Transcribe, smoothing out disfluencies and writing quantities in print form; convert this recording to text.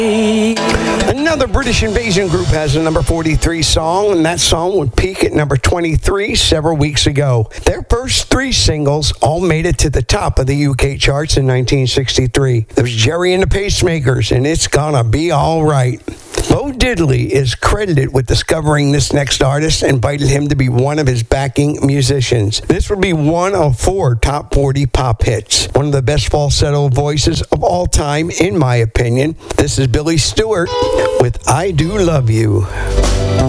Another British invasion group has a number 43 song, and that song would peak at number 23 several weeks ago. Their first three singles all made it to the top of the UK charts in 1963. It was Gerry and the Pacemakers, and It's Gonna Be Alright. Bo Diddley is credited with discovering this next artist and invited him to be one of his backing musicians. This would be one of 4 top 40 pop hits. One of the best falsetto voices of all time, in my opinion. This is Billy Stewart with I Do Love You.